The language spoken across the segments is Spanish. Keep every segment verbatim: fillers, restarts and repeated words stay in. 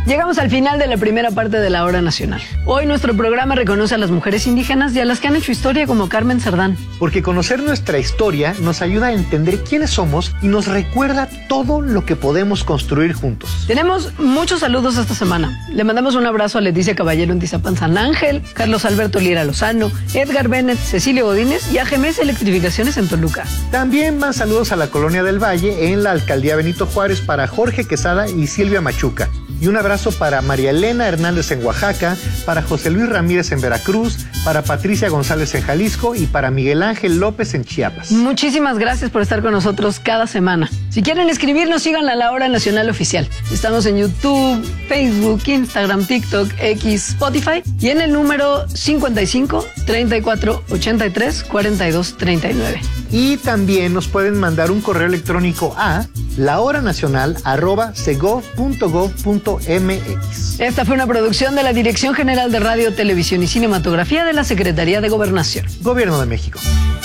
Llegamos al final de la primera parte de la Hora Nacional. Hoy nuestro programa reconoce a las mujeres indígenas y a las que han hecho historia como Carmen Cerdán. Porque conocer nuestra historia nos ayuda a entender quiénes somos y nos recuerda todo lo que podemos construir juntos. Tenemos muchos saludos esta semana. Le mandamos un abrazo a Leticia Caballero en Tizapán San Ángel, Carlos Alberto Lira Lozano, Edgar Bennett, Cecilio Godínez y a G M S Electrificaciones en Toluca. También van saludos a la Colonia del Valle en la Alcaldía Benito Juárez para Jorge Quesada y Silvia Machuca. Y un abrazo para María Elena Hernández en Oaxaca, para José Luis Ramírez en Veracruz, para Patricia González en Jalisco y para Miguel Ángel López en Chiapas. Muchísimas gracias por estar con nosotros cada semana. Si quieren escribirnos, sigan a La Hora Nacional Oficial. Estamos en YouTube, Facebook, Instagram, TikTok, X, Spotify y en el número cincuenta y cinco, treinta y cuatro, ochenta y tres, cuarenta y dos, treinta y nueve. Y también nos pueden mandar un correo electrónico a lahoranacional arroba segov punto gov punto mx. Esta fue una producción de la Dirección General de Radio, Televisión y Cinematografía de la Secretaría de Gobernación. Gobierno de México.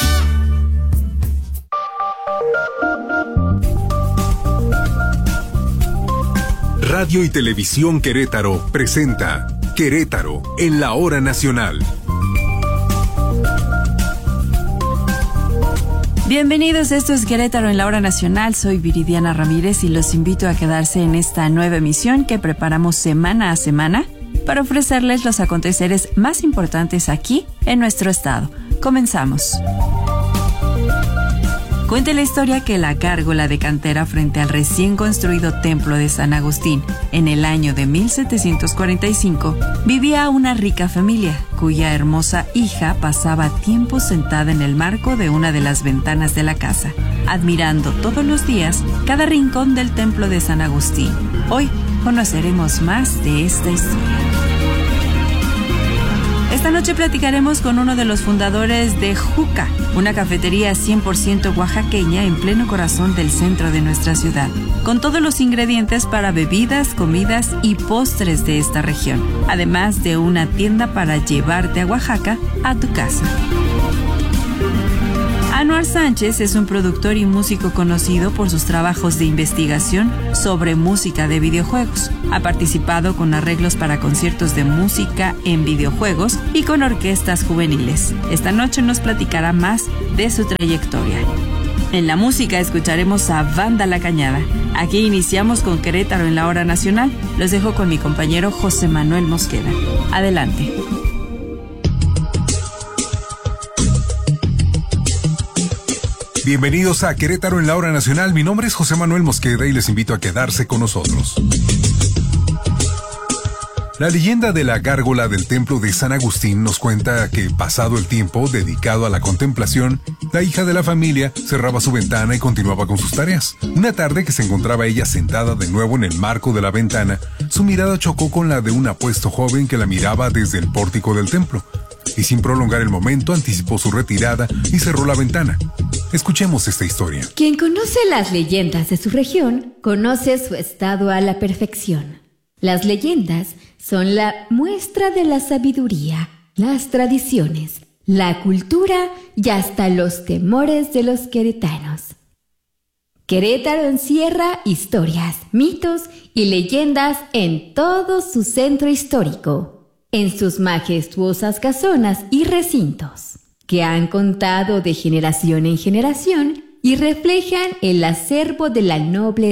Radio y Televisión Querétaro presenta Querétaro en la Hora Nacional. Bienvenidos, esto es Querétaro en la Hora Nacional. Soy Viridiana Ramírez y los invito a quedarse en esta nueva emisión que preparamos semana a semana para ofrecerles los aconteceres más importantes aquí en nuestro estado. Comenzamos. Cuenta la historia que la gárgola de cantera frente al recién construido templo de San Agustín en el año de mil setecientos cuarenta y cinco vivía una rica familia cuya hermosa hija pasaba tiempo sentada en el marco de una de las ventanas de la casa, admirando todos los días cada rincón del templo de San Agustín. Hoy conoceremos más de esta historia. Esta noche platicaremos con uno de los fundadores de Juca, una cafetería cien por ciento oaxaqueña en pleno corazón del centro de nuestra ciudad, con todos los ingredientes para bebidas, comidas y postres de esta región, además de una tienda para llevarte a Oaxaca a tu casa. Anuar Sánchez es un productor y músico conocido por sus trabajos de investigación sobre música de videojuegos. Ha participado con arreglos para conciertos de música en videojuegos y con orquestas juveniles. Esta noche nos platicará más de su trayectoria. En la música escucharemos a Banda La Cañada. Aquí iniciamos con Querétaro en la Hora Nacional. Los dejo con mi compañero José Manuel Mosqueda. Adelante. Bienvenidos a Querétaro en la Hora Nacional. Mi nombre es José Manuel Mosqueda y les invito a quedarse con nosotros. La leyenda de la gárgola del templo de San Agustín nos cuenta que, pasado el tiempo dedicado a la contemplación, la hija de la familia cerraba su ventana y continuaba con sus tareas. Una tarde que se encontraba ella sentada de nuevo en el marco de la ventana, su mirada chocó con la de un apuesto joven que la miraba desde el pórtico del templo. Y sin prolongar el momento, anticipó su retirada y cerró la ventana. Escuchemos esta historia. Quien conoce las leyendas de su región, conoce su estado a la perfección. Las leyendas son la muestra de la sabiduría, las tradiciones, la cultura y hasta los temores de los queretanos. Querétaro encierra historias, mitos y leyendas en todo su centro histórico, en sus majestuosas casonas y recintos, que han contado de generación en generación y reflejan el acervo de la noble